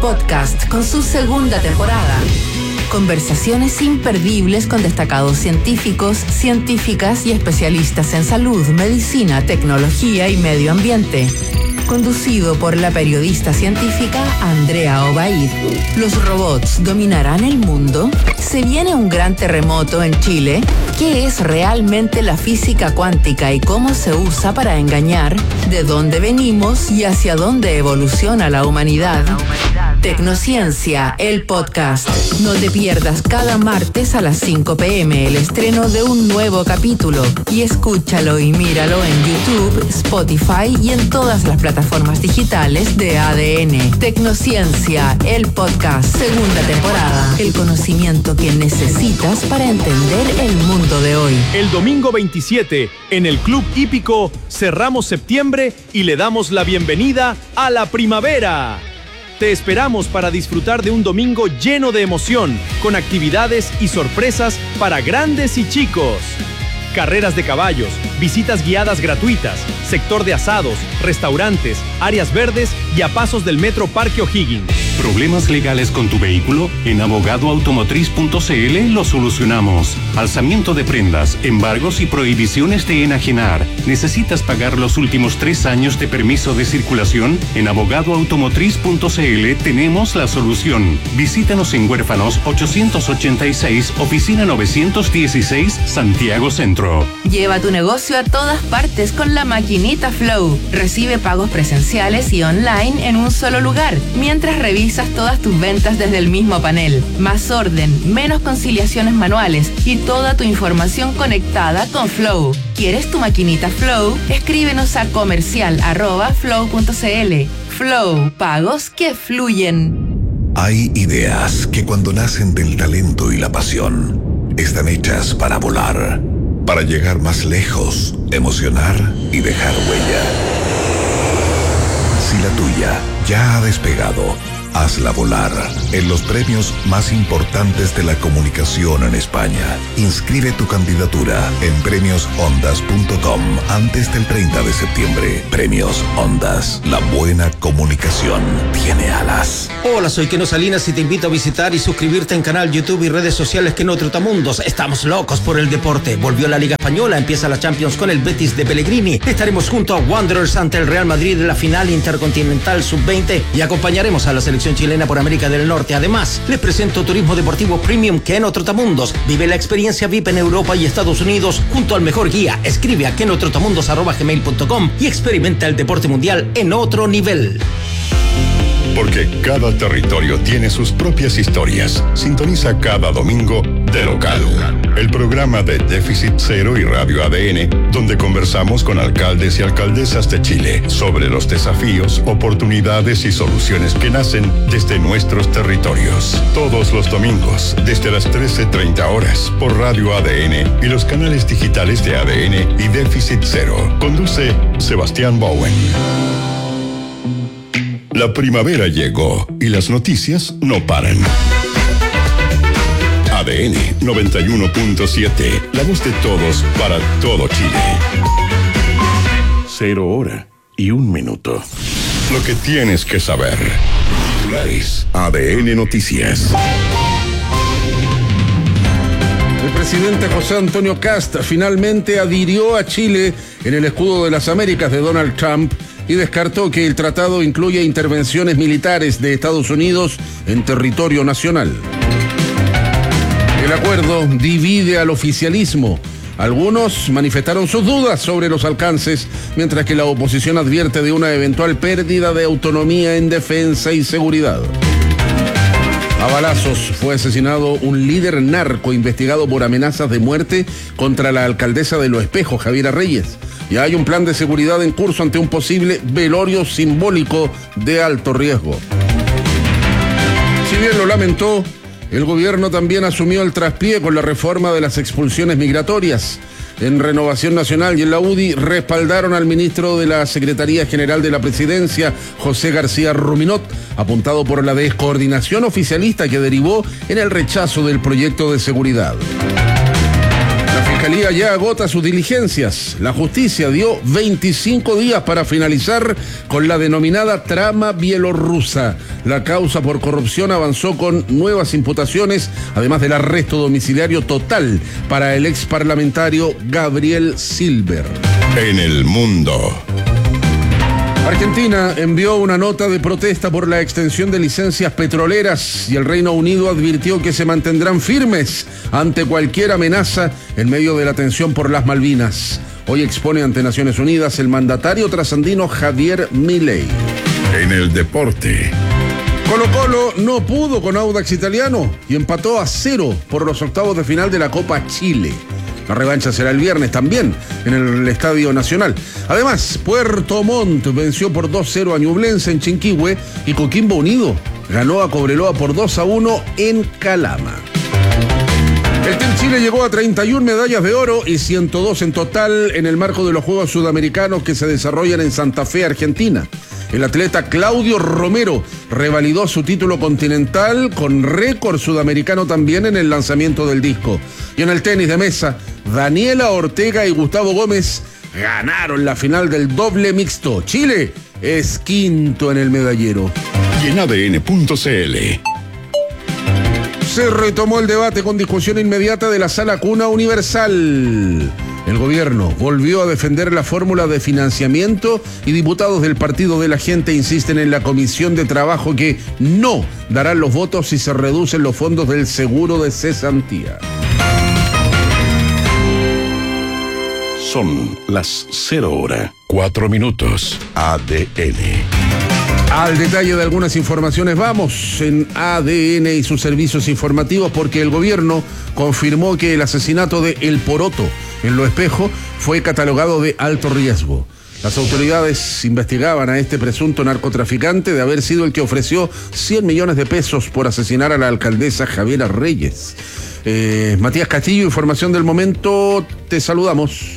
podcast con su segunda temporada. Conversaciones imperdibles con destacados científicos, científicas y especialistas en salud, medicina, tecnología y medio ambiente. Conducido por la periodista científica Andrea Obaid. ¿Los robots dominarán el mundo? ¿Se viene un gran terremoto en Chile? ¿Qué es realmente la física cuántica y cómo se usa para engañar? ¿De dónde venimos y hacia dónde evoluciona la humanidad? Tecnociencia, el podcast. No te pierdas cada martes a las 5 p.m. el estreno de un nuevo capítulo y escúchalo y míralo en YouTube, Spotify y en todas las plataformas digitales de ADN. Tecnociencia, el podcast, segunda temporada. El conocimiento que necesitas para entender el mundo de hoy. El domingo 27, en el Club Hípico, cerramos septiembre y le damos la bienvenida a la primavera. Te esperamos para disfrutar de un domingo lleno de emoción, con actividades y sorpresas para grandes y chicos. Carreras de caballos, visitas guiadas gratuitas, sector de asados, restaurantes, áreas verdes y a pasos del Metro Parque O'Higgins. ¿Problemas legales con tu vehículo? En abogadoautomotriz.cl lo solucionamos. Alzamiento de prendas, embargos y prohibiciones de enajenar. ¿Necesitas pagar los últimos 3 años de permiso de circulación? En abogadoautomotriz.cl tenemos la solución. Visítanos en Huérfanos 886, oficina 916, Santiago Centro. Lleva tu negocio a todas partes con la maquinita Flow. Recibe pagos presenciales y online en un solo lugar, mientras revisas todas tus ventas desde el mismo panel. Más orden, menos conciliaciones manuales y toda tu información conectada con Flow. ¿Quieres tu maquinita Flow? Escríbenos a comercial@flow.cl. Flow, pagos que fluyen. Hay ideas que cuando nacen del talento y la pasión, están hechas para volar. Para llegar más lejos, emocionar y dejar huella. Si la tuya ya ha despegado, hazla volar en los premios más importantes de la comunicación en España. Inscribe tu candidatura en premiosondas.com antes del 30 de septiembre. Premios Ondas. La buena comunicación tiene alas. Hola, soy Keno Salinas y te invito a visitar y suscribirte en canal YouTube y redes sociales Keno Trotamundos. Estamos locos por el deporte. Volvió la Liga Española, empieza la Champions con el Betis de Pellegrini. Estaremos junto a Wanderers ante el Real Madrid en la final intercontinental sub-20 y acompañaremos a la selección chilena por América del Norte. Además, les presento Turismo Deportivo Premium Keno Trotamundos. Vive la experiencia VIP en Europa y Estados Unidos junto al mejor guía. Escribe a kenotrotamundos@gmail.com y experimenta el deporte mundial en otro nivel. Porque cada territorio tiene sus propias historias. Sintoniza cada domingo De Local, el programa de Déficit Cero y Radio ADN, donde conversamos con alcaldes y alcaldesas de Chile sobre los desafíos, oportunidades y soluciones que nacen desde nuestros territorios. Todos los domingos, desde las 13:30 horas, por Radio ADN y los canales digitales de ADN y Déficit Cero. Conduce Sebastián Bowen. La primavera llegó y las noticias no paran. ADN 91.7, la voz de todos para todo Chile. 0:01 Lo que tienes que saber. Titulares. ADN Noticias. El presidente José Antonio Kast finalmente adhirió a Chile en el escudo de las Américas de Donald Trump y descartó que el tratado incluya intervenciones militares de Estados Unidos en territorio nacional. El acuerdo divide al oficialismo. Algunos manifestaron sus dudas sobre los alcances, mientras que la oposición advierte de una eventual pérdida de autonomía en defensa y seguridad. A balazos fue asesinado un líder narco investigado por amenazas de muerte contra la alcaldesa de Los Espejos, Javiera Reyes. Y hay un plan de seguridad en curso ante un posible velorio simbólico de alto riesgo. Si bien lo lamentó, el gobierno también asumió el traspié con la reforma de las expulsiones migratorias. En Renovación Nacional y en la UDI respaldaron al ministro de la Secretaría General de la Presidencia, José García Ruminot, apuntado por la descoordinación oficialista que derivó en el rechazo del proyecto de seguridad. La Fiscalía ya agota sus diligencias. La justicia dio 25 días para finalizar con la denominada trama bielorrusa. La causa por corrupción avanzó con nuevas imputaciones, además del arresto domiciliario total para el ex parlamentario Gabriel Silver. En el mundo. Argentina envió una nota de protesta por la extensión de licencias petroleras y el Reino Unido advirtió que se mantendrán firmes ante cualquier amenaza en medio de la tensión por las Malvinas. Hoy expone ante Naciones Unidas el mandatario trasandino Javier Milei. En el deporte. Colo-Colo no pudo con Audax Italiano y empató a 0 por los octavos de final de la Copa Chile. La revancha será el viernes también en el Estadio Nacional. Además, Puerto Montt venció por 2-0 a Ñublense en Chinquihue y Coquimbo Unido ganó a Cobreloa por 2-1 en Calama. El Team Chile llegó a 31 medallas de oro y 102 en total en el marco de los Juegos Sudamericanos que se desarrollan en Santa Fe, Argentina. El atleta Claudio Romero revalidó su título continental con récord sudamericano también en el lanzamiento del disco. Y en el tenis de mesa, Daniela Ortega y Gustavo Gómez ganaron la final del doble mixto. Chile es quinto en el medallero. Y en ADN.cl. Se retomó el debate con discusión inmediata de la Sala Cuna Universal. El gobierno volvió a defender la fórmula de financiamiento y diputados del Partido de la Gente insisten en la Comisión de Trabajo que no darán los votos si se reducen los fondos del seguro de cesantía. Son las 0:04. ADN. Al detalle de algunas informaciones vamos en ADN y sus servicios informativos porque el gobierno confirmó que el asesinato de El Poroto en Lo Espejo fue catalogado de alto riesgo. Las autoridades investigaban a este presunto narcotraficante de haber sido el que ofreció 100 millones de pesos por asesinar a la alcaldesa Javiera Reyes. Matías Castillo, información del momento, te saludamos.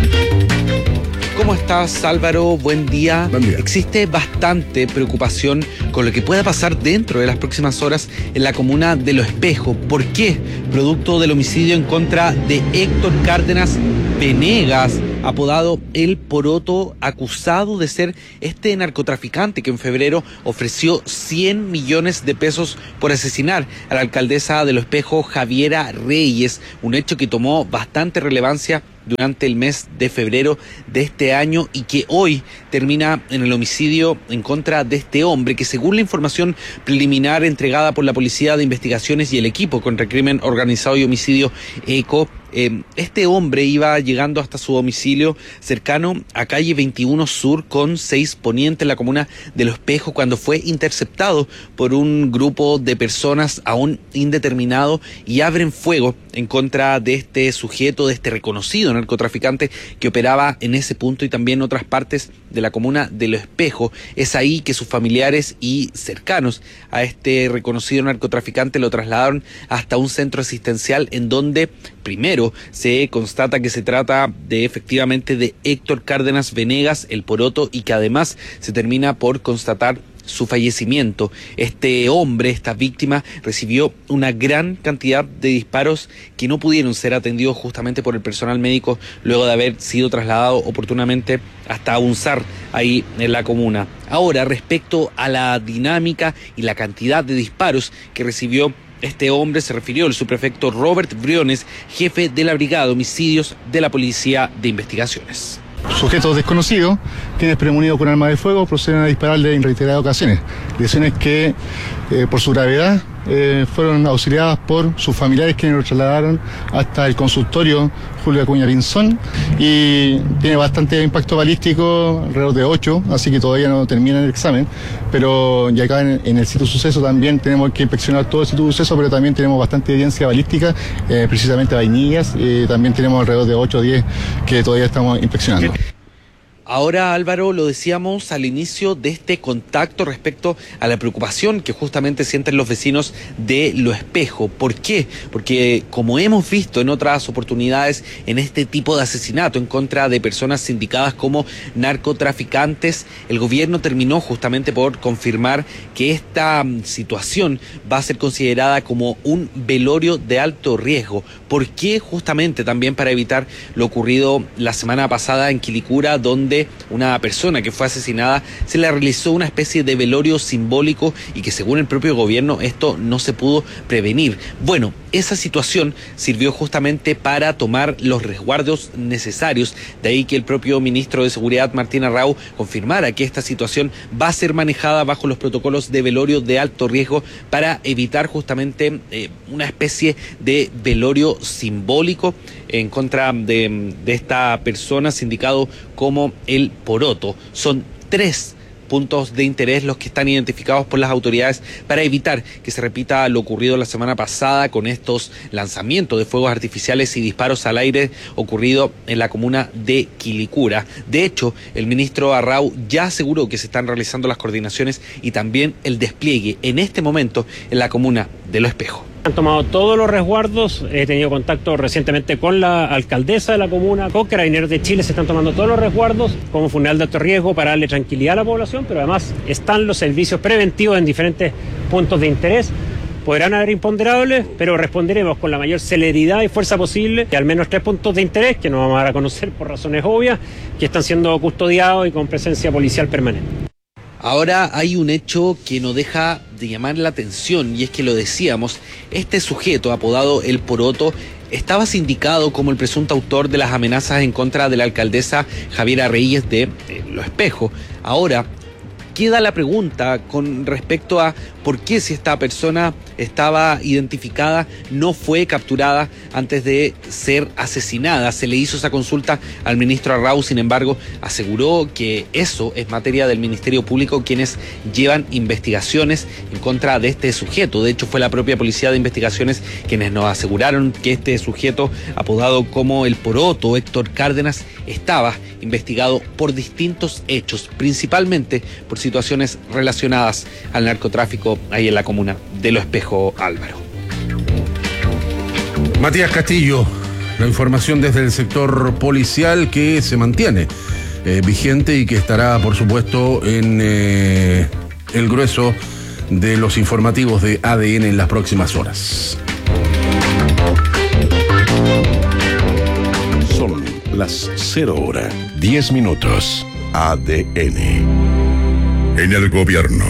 ¿Cómo estás, Álvaro? Buen día. Buen día. Existe bastante preocupación con lo que pueda pasar dentro de las próximas horas en la comuna de Lo Espejo. ¿Por qué? Producto del homicidio en contra de Héctor Cárdenas Venegas, apodado El Poroto, acusado de ser este narcotraficante que en febrero ofreció 100 millones de pesos por asesinar a la alcaldesa de Lo Espejo, Javiera Reyes, un hecho que tomó bastante relevancia durante el mes de febrero de este año y que hoy termina en el homicidio en contra de este hombre que, según la información preliminar entregada por la Policía de Investigaciones y el equipo contra el crimen organizado y homicidio ECO, este hombre iba llegando hasta su domicilio cercano a calle 21 Sur con 6 Poniente en la comuna de Lo Espejo cuando fue interceptado por un grupo de personas aún indeterminado y abren fuego en contra de este sujeto, de este reconocido narcotraficante que operaba en ese punto y también en otras partes de la comuna de Lo Espejo. Es ahí que sus familiares y cercanos a este reconocido narcotraficante lo trasladaron hasta un centro asistencial en donde primero se constata que se trata de efectivamente de Héctor Cárdenas Venegas, El Poroto, y que además se termina por constatar su fallecimiento. Este hombre, esta víctima, recibió una gran cantidad de disparos que no pudieron ser atendidos justamente por el personal médico luego de haber sido trasladado oportunamente hasta Unzar, ahí en la comuna. Ahora, respecto a la dinámica y la cantidad de disparos que recibió este hombre, se refirió el subprefecto Robert Briones, jefe de la Brigada de Homicidios de la Policía de Investigaciones. Sujetos desconocidos, quienes premonidos con arma de fuego, proceden a dispararle en reiteradas ocasiones. Lesiones que, por su gravedad, fueron auxiliadas por sus familiares, quienes lo trasladaron hasta el consultorio Julio Acuña Pinzón, y tiene bastante impacto balístico, alrededor de 8, así que todavía no termina el examen, pero ya acá en el sitio suceso también tenemos que inspeccionar todo el sitio suceso, pero también tenemos bastante evidencia balística, precisamente vainillas, también tenemos alrededor de 8 o 10 que todavía estamos inspeccionando. Ahora, Álvaro, lo decíamos al inicio de este contacto respecto a la preocupación que justamente sienten los vecinos de Lo Espejo. ¿Por qué? Porque como hemos visto en otras oportunidades en este tipo de asesinato en contra de personas sindicadas como narcotraficantes, el gobierno terminó justamente por confirmar que esta situación va a ser considerada como un velorio de alto riesgo. ¿Por qué? Justamente también para evitar lo ocurrido la semana pasada en Quilicura, donde una persona que fue asesinada se le realizó una especie de velorio simbólico y que según el propio gobierno esto no se pudo prevenir. Bueno, esa situación sirvió justamente para tomar los resguardos necesarios, de ahí que el propio ministro de Seguridad, Martín Arrau, confirmara que esta situación va a ser manejada bajo los protocolos de velorio de alto riesgo para evitar justamente una especie de velorio simbólico en contra de esta persona sindicado como el Poroto. Son 3 puntos de interés los que están identificados por las autoridades para evitar que se repita lo ocurrido la semana pasada con estos lanzamientos de fuegos artificiales y disparos al aire ocurrido en la comuna de Quilicura. De hecho, el ministro Arrau ya aseguró que se están realizando las coordinaciones y también el despliegue en este momento en la comuna de Lo Espejo. Han tomado todos los resguardos, he tenido contacto recientemente con la alcaldesa de la comuna, con Carabineros de Chile, se están tomando todos los resguardos como funeral de alto riesgo para darle tranquilidad a la población, pero además están los servicios preventivos en diferentes puntos de interés. Podrán haber imponderables, pero responderemos con la mayor celeridad y fuerza posible, y al menos 3 puntos de interés que no vamos a dar a conocer por razones obvias, que están siendo custodiados y con presencia policial permanente. Ahora hay un hecho que no deja de llamar la atención y es que lo decíamos, este sujeto apodado El Poroto estaba sindicado como el presunto autor de las amenazas en contra de la alcaldesa Javiera Reyes de Lo Espejo. Ahora queda la pregunta con respecto a por qué, si esta persona estaba identificada, no fue capturada antes de ser asesinada. Se le hizo esa consulta al ministro Arrau, sin embargo, aseguró que eso es materia del Ministerio Público, quienes llevan investigaciones en contra de este sujeto. De hecho, fue la propia Policía de Investigaciones quienes nos aseguraron que este sujeto, apodado como El Poroto, Héctor Cárdenas, estaba investigado por distintos hechos, principalmente por situaciones relacionadas al narcotráfico ahí en la comuna de Lo Espejo, Álvaro. Matías Castillo, la información desde el sector policial que se mantiene vigente y que estará, por supuesto, en el grueso de los informativos de ADN en las próximas horas. Son las 0:10. ADN. En el gobierno.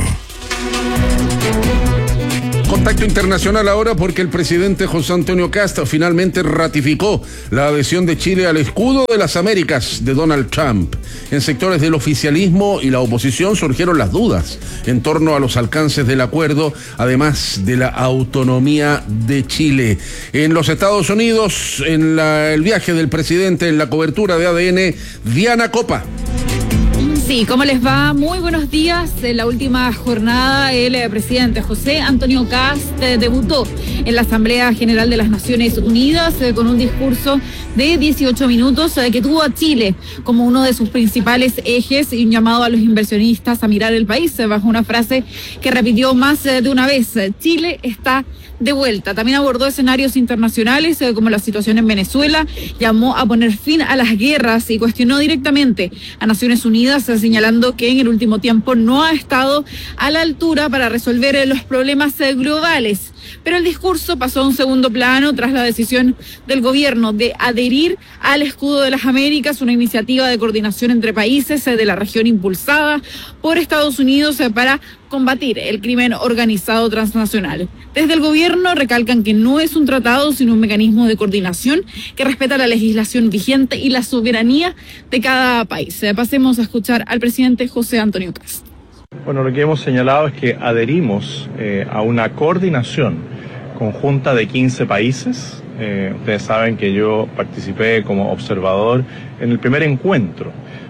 Contacto internacional ahora porque el presidente José Antonio Kast finalmente ratificó la adhesión de Chile al escudo de las Américas de Donald Trump. En sectores del oficialismo y la oposición surgieron las dudas en torno a los alcances del acuerdo, además de la autonomía de Chile. En los Estados Unidos, en el viaje del presidente, en la cobertura de ADN, Diana Copa. Sí, ¿cómo les va? Muy buenos días. En la última jornada, el presidente José Antonio Kast debutó en la Asamblea General de las Naciones Unidas con un discurso de 18 minutos que tuvo a Chile como uno de sus principales ejes y un llamado a los inversionistas a mirar el país bajo una frase que repitió más de una vez: Chile está de vuelta. También abordó escenarios internacionales como la situación en Venezuela, llamó a poner fin a las guerras y cuestionó directamente a Naciones Unidas, señalando que en el último tiempo no ha estado a la altura para resolver los problemas globales. Pero el discurso pasó a un segundo plano tras la decisión del gobierno de adherir al Escudo de las Américas, una iniciativa de coordinación entre países de la región impulsada por Estados Unidos para combatir el crimen organizado transnacional. Desde el gobierno recalcan que no es un tratado, sino un mecanismo de coordinación que respeta la legislación vigente y la soberanía de cada país. Pasemos a escuchar al presidente José Antonio Kast. Bueno, lo que hemos señalado es que adherimos a una coordinación conjunta de 15 países. Ustedes saben que yo participé como observador en el primer encuentro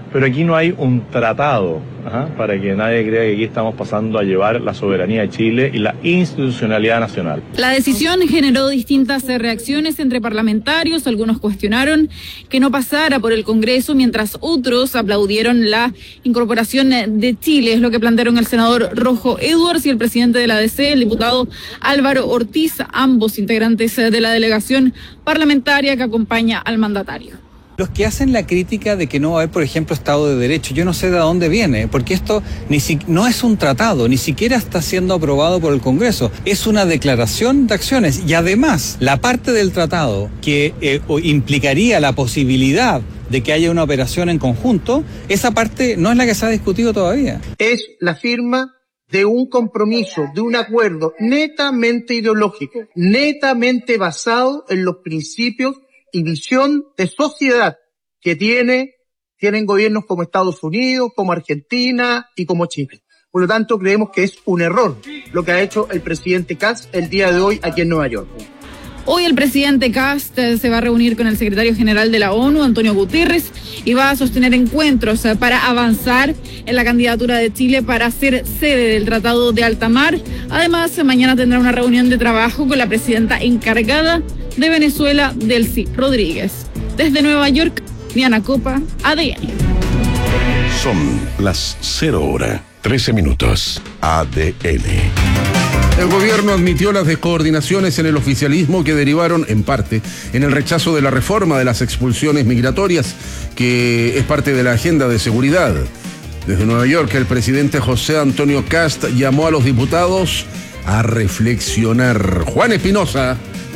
pero aquí no hay un tratado, para que nadie crea que aquí estamos pasando a llevar la soberanía de Chile y la institucionalidad nacional. La decisión generó distintas reacciones entre parlamentarios. Algunos cuestionaron que no pasara por el Congreso, mientras otros aplaudieron la incorporación de Chile. Es lo que plantearon el senador Rojo Edwards y el presidente de la ADC, el diputado Álvaro Ortiz, ambos integrantes de la delegación parlamentaria que acompaña al mandatario. Los que hacen la crítica de que no va a haber, por ejemplo, Estado de Derecho, yo no sé de dónde viene, porque esto no es un tratado, ni siquiera está siendo aprobado por el Congreso, es una declaración de acciones y además la parte del tratado que implicaría la posibilidad de que haya una operación en conjunto, esa parte no es la que se ha discutido todavía. Es la firma de un compromiso, de un acuerdo netamente ideológico, netamente basado en los principios y visión de sociedad que tienen gobiernos como Estados Unidos, como Argentina y como Chile. Por lo tanto, creemos que es un error lo que ha hecho el presidente Kast el día de hoy aquí en Nueva York. Hoy el presidente Kast se va a reunir con el secretario general de la ONU, Antonio Guterres, y va a sostener encuentros para avanzar en la candidatura de Chile para ser sede del Tratado de Alta Mar. Además, mañana tendrá una reunión de trabajo con la presidenta encargada de Venezuela, Delcy Rodríguez. Desde Nueva York, Diana Copa, ADN. Son las 0:13. ADN. El gobierno admitió las descoordinaciones en el oficialismo que derivaron, en parte, en el rechazo de la reforma de las expulsiones migratorias, que es parte de la agenda de seguridad. Desde Nueva York, el presidente José Antonio Kast llamó a los diputados a reflexionar. Juan Espinosa.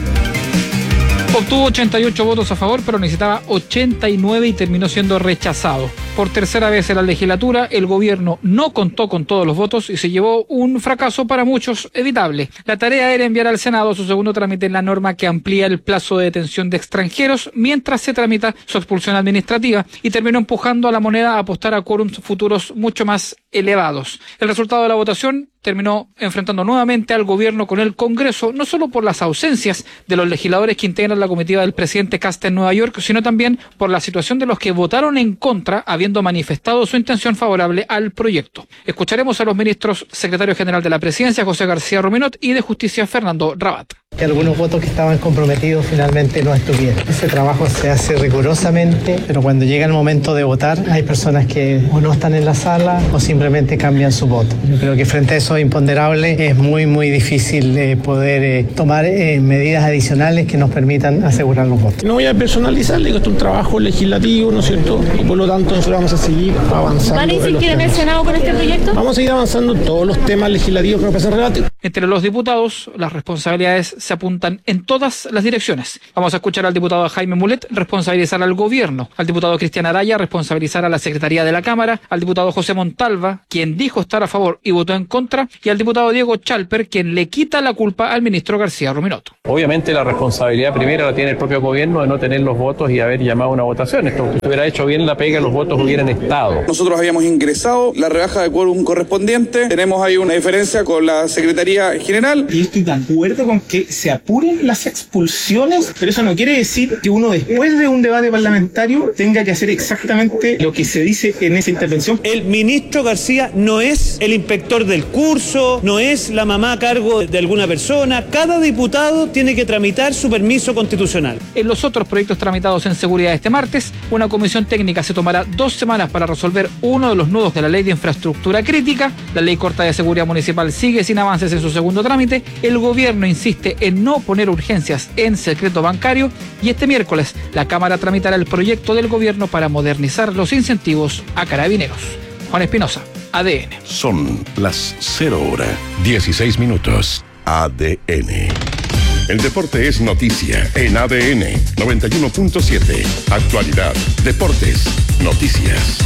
Obtuvo 88 votos a favor, pero necesitaba 89 y terminó siendo rechazado. Por tercera vez en la legislatura, el gobierno no contó con todos los votos y se llevó un fracaso para muchos evitable. La tarea era enviar al Senado su segundo trámite en la norma que amplía el plazo de detención de extranjeros mientras se tramita su expulsión administrativa, y terminó empujando a la moneda a apostar a quórums futuros mucho más elevados. El resultado de la votación terminó enfrentando nuevamente al gobierno con el Congreso, no solo por las ausencias de los legisladores que integran la comitiva del presidente Kast en Nueva York, sino también por la situación de los que votaron en contra, habiendo manifestado su intención favorable al proyecto. Escucharemos a los ministros secretario general de la Presidencia, José García Ruminot, y de Justicia, Fernando Rabat. Que algunos votos que estaban comprometidos finalmente no estuvieron. Ese trabajo se hace rigurosamente, pero cuando llega el momento de votar, hay personas que o no están en la sala o simplemente cambian su voto. Yo creo que frente a esos imponderables es muy difícil poder tomar medidas adicionales que nos permitan asegurar los votos. No voy a personalizar, digo, esto es un trabajo legislativo, ¿no es cierto? Y por lo tanto nosotros vamos a seguir avanzando. ¿Van a insistir en el Senado con este proyecto? Vamos a seguir avanzando en todos los temas legislativos que nos pasan relativo. Entre los diputados, las responsabilidades se apuntan en todas las direcciones. Vamos a escuchar al diputado Jaime Mulet responsabilizar al gobierno, al diputado Cristian Araya responsabilizar a la Secretaría de la Cámara, al diputado José Montalva, quien dijo estar a favor y votó en contra, y al diputado Diego Chalper, quien le quita la culpa al ministro García Ruminot. Obviamente la responsabilidad primera la tiene el propio gobierno de no tener los votos y haber llamado a una votación. Esto hubiera hecho bien la pega, los votos hubieran estado. Nosotros habíamos ingresado la rebaja de quórum correspondiente, tenemos ahí una diferencia con la Secretaría General. Y estoy de acuerdo con que se apuren las expulsiones, pero eso no quiere decir que uno después de un debate parlamentario tenga que hacer exactamente lo que se dice en esa intervención. El ministro García no es el inspector del curso, no es la mamá a cargo de alguna persona. Cada diputado tiene que tramitar su permiso constitucional. En los otros proyectos tramitados en seguridad este martes, una comisión técnica se tomará 2 semanas para resolver uno de los nudos de la ley de infraestructura crítica. La ley corta de seguridad municipal sigue sin avances en su segundo trámite. El gobierno insiste en no poner urgencias en secreto bancario, y este miércoles la Cámara tramitará el proyecto del gobierno para modernizar los incentivos a carabineros. Juan Espinosa, ADN. Son las 0:16. ADN. El deporte es noticia en ADN 91.7. Actualidad, deportes, noticias.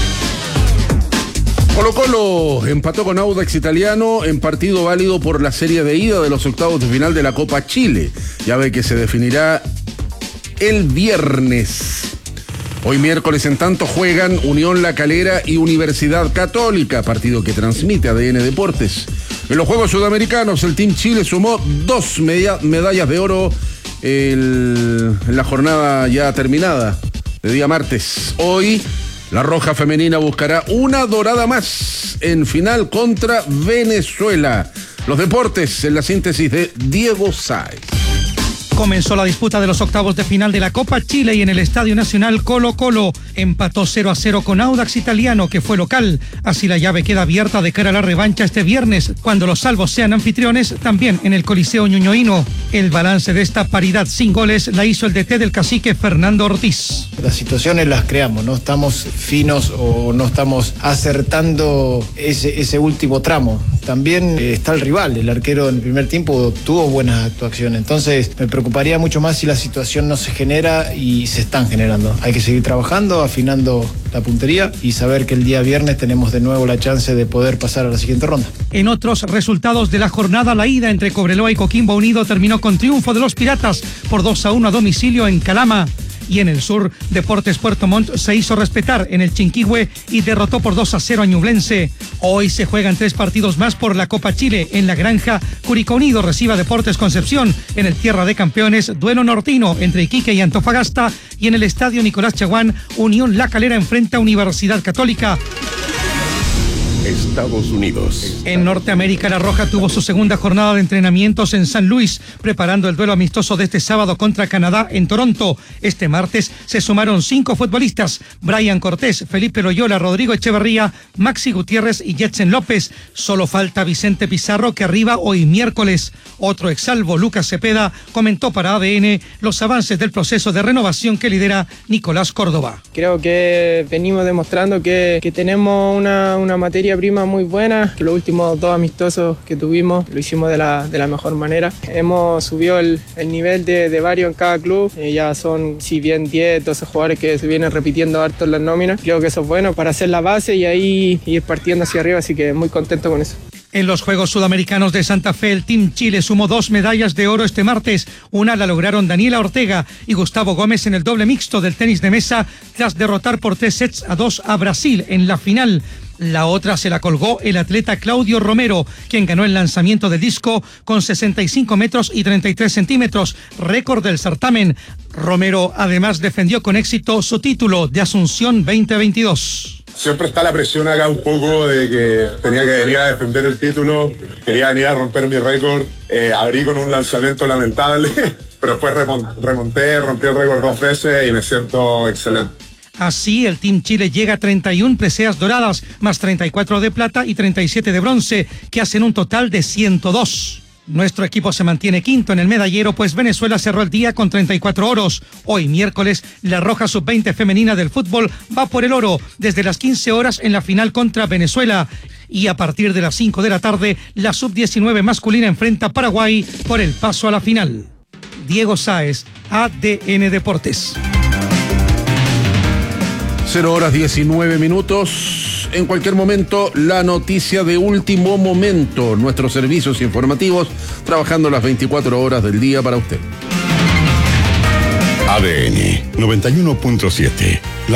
Colo-Colo empató con Audax Italiano en partido válido por la serie de ida de los octavos de final de la Copa Chile, llave que se definirá el viernes. Hoy miércoles, en tanto, juegan Unión La Calera y Universidad Católica, partido que transmite ADN Deportes. En los Juegos Sudamericanos, el Team Chile sumó 2 medallas de oro en la jornada ya terminada de día martes. Hoy La Roja femenina buscará una dorada más en final contra Venezuela. Los deportes en la síntesis de Diego Sáez. Comenzó la disputa de los octavos de final de la Copa Chile y en el Estadio Nacional Colo-Colo empató 0-0 con Audax Italiano, que fue local. Así la llave queda abierta de cara a la revancha este viernes, cuando los salvos sean anfitriones, también en el Coliseo Ñuñoíno. El balance de esta paridad sin goles la hizo el DT del Cacique, Fernando Ortiz. Las situaciones las creamos, no estamos finos o no estamos acertando ese último tramo. También está el rival, el arquero en el primer tiempo tuvo buenas actuaciones, entonces me preocuparía mucho más si la situación no se genera y se están generando. Hay que seguir trabajando, afinando la puntería y saber que el día viernes tenemos de nuevo la chance de poder pasar a la siguiente ronda. En otros resultados de la jornada, la ida entre Cobreloa y Coquimbo Unido terminó con triunfo de los Piratas por 2-1 a domicilio en Calama. Y en el sur, Deportes Puerto Montt se hizo respetar en el Chinquihue y derrotó por 2-0 a Ñublense. Hoy se juegan 3 partidos más por la Copa Chile. En La Granja, Curicó Unido recibe a Deportes Concepción. En el Tierra de Campeones, duelo nortino entre Iquique y Antofagasta. Y en el Estadio Nicolás Chaguán, Unión La Calera enfrenta a Universidad Católica. Estados Unidos. En Norteamérica, La Roja tuvo su segunda jornada de entrenamientos en San Luis, preparando el duelo amistoso de este sábado contra Canadá en Toronto. Este martes se sumaron 5 futbolistas: Brian Cortés, Felipe Loyola, Rodrigo Echeverría, Maxi Gutiérrez y Jetsen López. Solo falta Vicente Pizarro, que arriba hoy miércoles. Otro exsalvo, Lucas Cepeda, comentó para ADN los avances del proceso de renovación que lidera Nicolás Córdoba. Creo que venimos demostrando que tenemos una materia prima muy buena, que los últimos 2 amistosos que tuvimos lo hicimos de la mejor manera. Hemos subido el nivel de varios en cada club, ya son, si bien 10, 12 jugadores que se vienen repitiendo harto en las nóminas. Creo que eso es bueno para hacer la base y ahí ir partiendo hacia arriba, así que muy contento con eso. En los Juegos Sudamericanos de Santa Fe, el Team Chile sumó 2 medallas de oro este martes. Una la lograron Daniela Ortega y Gustavo Gómez en el doble mixto del tenis de mesa, tras derrotar por 3-2 a Brasil en la final. La otra se la colgó el atleta Claudio Romero, quien ganó el lanzamiento del disco con 65 metros y 33 centímetros, récord del certamen. Romero además defendió con éxito su título de Asunción 2022. Siempre está la presión acá un poco de que tenía que venir a defender el título, quería venir a romper mi récord, abrí con un lanzamiento lamentable, pero después remonté, rompí el récord 2 veces y me siento excelente. Así, el Team Chile llega a 31 preseas doradas, más 34 de plata y 37 de bronce, que hacen un total de 102. Nuestro equipo se mantiene quinto en el medallero, pues Venezuela cerró el día con 34 oros. Hoy, miércoles, la Roja Sub-20 femenina del fútbol va por el oro desde las 15 horas en la final contra Venezuela. Y a partir de las 5 de la tarde, la Sub-19 masculina enfrenta a Paraguay por el paso a la final. Diego Sáez, ADN Deportes. 0:19. En cualquier momento, la noticia de último momento. Nuestros servicios informativos trabajando las 24 horas del día para usted. ADN 91.7.